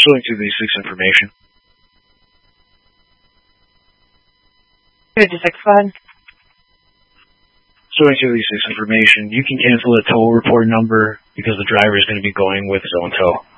Showing 2V6 information. 56, go ahead. Showing 2V6 information. You can cancel the tow report number because the driver is going to be going with his own tow.